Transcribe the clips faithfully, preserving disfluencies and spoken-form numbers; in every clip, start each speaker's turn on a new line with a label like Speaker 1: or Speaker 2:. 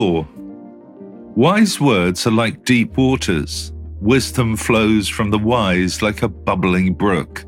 Speaker 1: four. Wise words are like deep waters. Wisdom flows from the wise like a bubbling brook.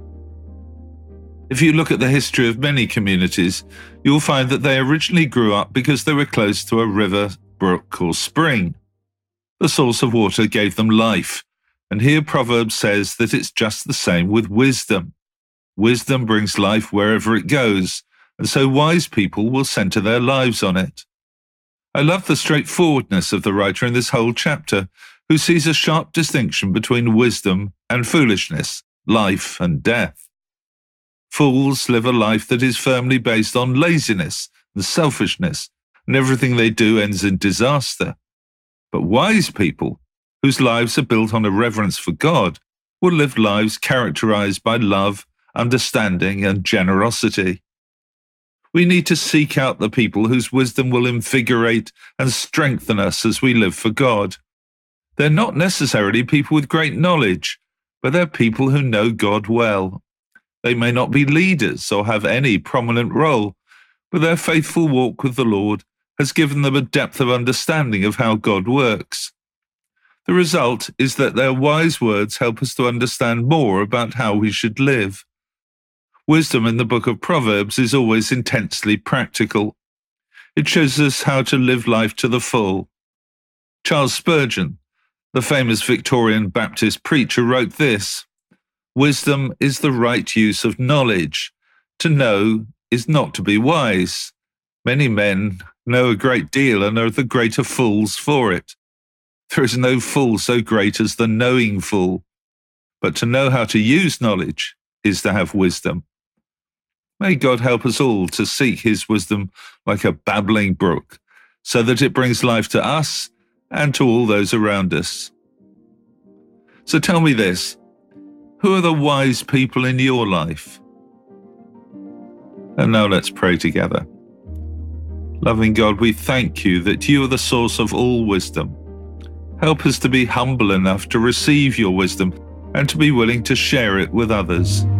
Speaker 1: If you look at the history of many communities, you'll find that they originally grew up because they were close to a river, brook, or spring. The source of water gave them life, and here Proverbs says that it's just the same with wisdom. Wisdom brings life wherever it goes, and so wise people will center their lives on it. I love the straightforwardness of the writer in this whole chapter, who sees a sharp distinction between wisdom and foolishness, life and death. Fools live a life that is firmly based on laziness and selfishness, and everything they do ends in disaster. But wise people, whose lives are built on a reverence for God, will live lives characterized by love, understanding, and generosity. We need to seek out the people whose wisdom will invigorate and strengthen us as we live for God. They're not necessarily people with great knowledge, but they're people who know God well. They may not be leaders or have any prominent role, but their faithful walk with the Lord has given them a depth of understanding of how God works. The result is that their wise words help us to understand more about how we should live. Wisdom in the book of Proverbs is always intensely practical. It shows us how to live life to the full. Charles Spurgeon, the famous Victorian Baptist preacher, wrote this: "Wisdom is the right use of knowledge. To know is not to be wise. Many men know a great deal and are the greater fools for it. There is no fool so great as the knowing fool. But to know how to use knowledge is to have wisdom." May God help us all to seek his wisdom like a babbling brook, so that it brings life to us and to all those around us. So tell me this: who are the wise people in your life? And now let's pray together. Loving God, we thank you that you are the source of all wisdom. Help us to be humble enough to receive your wisdom and to be willing to share it with others.